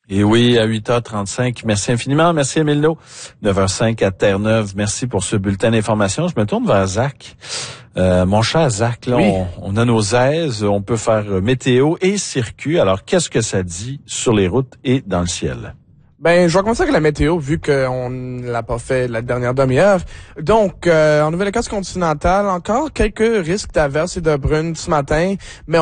Et oui, à 8h35. Merci infiniment. Merci, Émile Naud. 9h05 à Terre-Neuve. Merci pour ce bulletin d'information. Je me tourne vers Zach. Mon cher Zach, là, oui. on a nos aises. On peut faire météo et circuit. Alors, qu'est-ce que ça dit sur les routes et dans le ciel? Ben, je vais commencer avec la météo, vu qu'on l'a pas fait la dernière demi-heure. Donc, en Nouvelle-Écosse continentale, encore quelques risques d'averses et de brunes ce matin, mais